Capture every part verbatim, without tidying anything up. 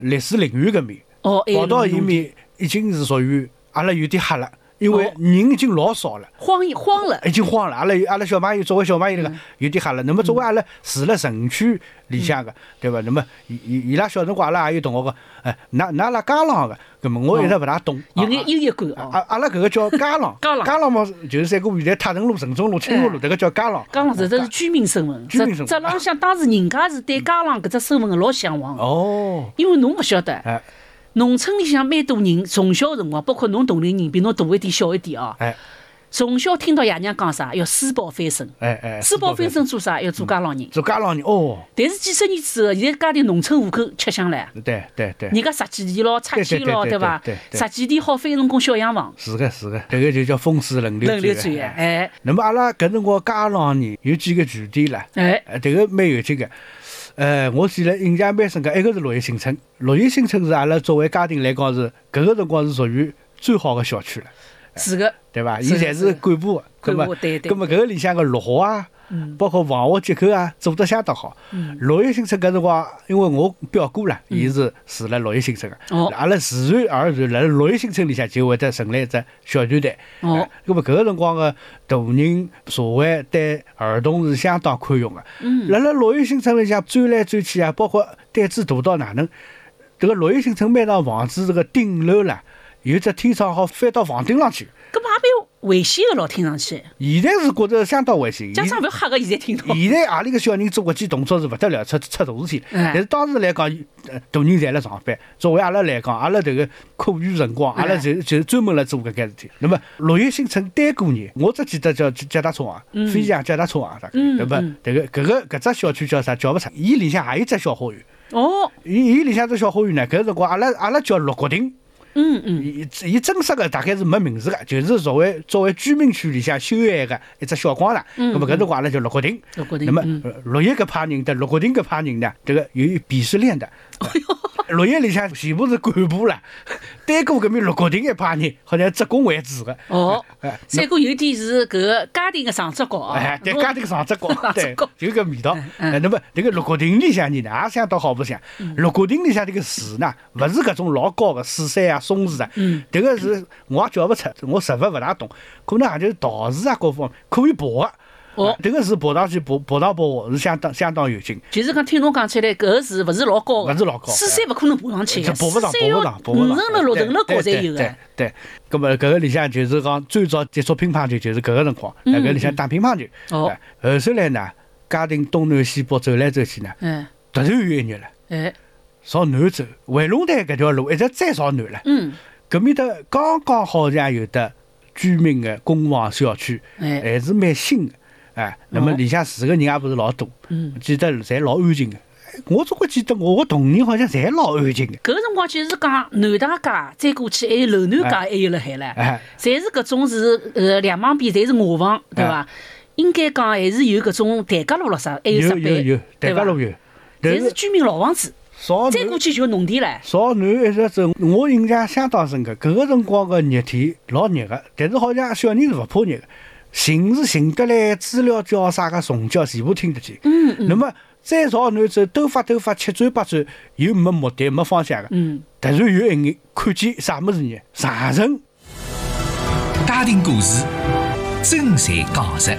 历史陵园搿面， 哦， 跑到伊面已经是属于阿拉有点黑了。因为人已经老少了， 荒荒了， 已经荒了。阿拉阿拉小朋友作为小朋友那个有点黑了。那么作为阿拉住了城区里向个，对伐？那么伊伊伊拉小辰光，阿拉也有同学个，哎，㑚㑚拉街浪个，搿么我一直勿大懂。 有眼优越感哦。 阿阿拉搿个叫街浪，街浪，街浪嘛就是三个现在泰城路、城中路、清河路，迭个叫街浪。 街浪这这是居民身份， 居民身份。 这浪向当时人家是对街浪搿只身份个老向往。 哦。 因为侬勿晓得。 哎。 农村里向蛮多人，从小辰光，包括侬同龄人，比侬大一点、小一点啊。 哎。 从小听到爷娘讲啥，要书包翻身。 哎哎。 书包翻身做啥？要做家老人。 做家老人哦。 但是几十年之后，现在家庭农村户口吃香了。 对对对。 人家十几地咯，拆迁咯，对伐？十几地好翻成功小洋房。 是个是个，这个就叫风水轮流转。 轮流转哎。 那么阿拉搿辰光家老人有几个据点了。 哎。 这个蛮有劲个。呃，我记得印象蛮深刻，一个是绿叶新村，绿叶新村是阿拉作为家庭来讲是搿个辰光是属于最好的小区了， 是个， 对伐？伊侪是干部的， 干部对对。 葛末搿个里向个绿化啊，包括防滑结构啊，做得相当好。绿叶新村搿辰光，因为我表哥啦，伊是住辣绿叶新村个，阿拉自然而然辣绿叶新村里向就会得成立一只小团队。哦，葛末搿个辰光个大人社会对儿童是相当宽容个。嗯，辣辣绿叶新村里向转来转去啊，包括胆子大到哪能？迭个绿叶新村每幢房子这个顶楼啦，有只天窗好翻到房顶上去。 搿么也蛮危险个咯，听上去。 现在是觉着相当危险。 家长勿要吓个，现在听到。 现在何里个小人做搿记动作是勿得了，出出大事体。但是当时来讲，大人侪辣上班。作为阿拉来讲，阿拉迭个课余辰光，阿拉就就专门来做搿件事体。那么绿叶新村单过年，我只记得叫脚踏车行，飞翔脚踏车行，对伐？迭个搿个搿只小区叫啥？叫勿出。伊里向还有只小花园。哦。伊伊里向只小花园呢，搿辰光阿拉阿拉叫绿国町。嗯嗯，伊伊正式个大概是没名字个，就是作为作为居民区里向休闲个一只小广场。嗯。那么搿辰光阿拉叫绿国町。绿国町。那么绿叶搿派人的绿国町搿派人呢，这个有鄙视链的。哎呦。绿叶里向全部是干部啦，单过搿面绿国町一派人，好像职工为主个。哦。 三哥有点是搿个家庭个上只角啊。 哎，对，家庭上只角，对，就搿味道。哎，那么迭个绿国町里向人呢，也相当好白相。绿国町里向迭个树呢，勿是搿种老高个树杉啊、松树啊。嗯。迭个是我也叫勿出，我实物勿大懂，可能也就是桃树啊，各方面可以爬个。哦，这个是爬上去爬爬上爬下是相当相当有劲。 就是讲听侬讲起来，搿个是勿是老高个？ 勿是老高。 四山勿可能爬上去个， 爬勿上，爬勿上，爬勿上。 五层楼、六层楼高才有个。 对对。葛末搿个里向就是讲最早接触乒乓球就是搿个辰光，辣搿里向打乒乓球。哦。后首来呢，家庭东南西北走来走去呢，嗯，突然有一日了，哎，朝南走，回龙台搿条路一直再朝南了。嗯。搿面搭刚刚好像有的居民个公房小区，哎，还是蛮新个。哎，那么里向住个人也不是老多，嗯，记得侪老安静个。我总归记得我个童年好像侪老安静个。 搿个辰光就是讲南大街再过去还有楼南街还有辣海唻，哎，侪是搿种是呃两旁边侪是瓦房，对伐？应该讲还是有搿种台阶路咯啥，还有石板， 有有有台阶路有， 侪是居民老房子。再过去就农田唻。朝南一直走，我印象相当深刻。搿个辰光个热天老热个，但是好像小人是勿怕热个。寻是寻得来，资料叫啥个虫叫全部听得见。嗯嗯。那么再朝南走，兜发兜发，七转八转，又没目的没方向个。嗯。突然有一眼看见啥物事呢？长城。 家庭故事，真实讲述。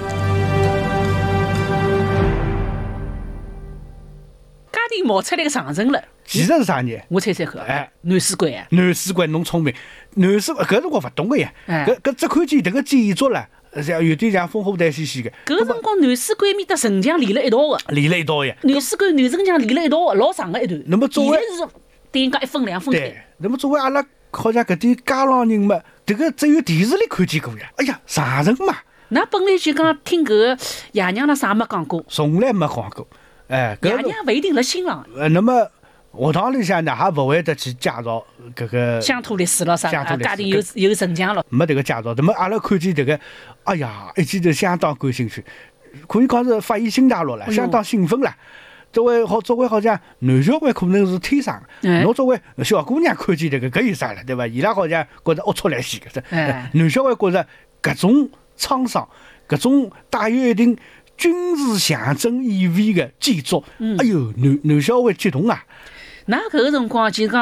家庭冒出来个长城了。 其实是啥呢？ 我猜猜看。哎，南水关啊。 南水关，侬聪明。南水搿辰光勿懂个呀。搿搿只看见迭个建筑了。像有点像烽火台兮兮个， 搿个辰光南水关面搭城墙连了一道个， 连了一道呀。 南水关南城墙连了一道个，老长个一段。 那么作为现在是对人家一分两分对，那么作为阿拉好像搿点街浪人嘛，迭个只有电视里看见过呀。哎呀，长城嘛， 那本来就讲听搿个爷娘啦啥没讲过， 从来没讲过。哎， 爷娘勿一定辣新浪。 呃，那么。学堂里向呢，也勿会得去介绍搿个乡土历史咯啥，家庭有有城墙咯， 没迭个介绍。那么阿拉看见迭个，哎呀，一记头相当感兴趣，可以讲是发现新大陆了，相当兴奋了。作为好，作为好像男小孩可能是天生的，侬作为小姑娘看见迭个，搿有啥了，对伐？伊拉好像觉着龌龊来兮搿只，男小孩觉着搿种沧桑，搿种带有一定军事象征意味的建筑，哎哟，男男小孩激动啊！ 那搿个辰光就是讲。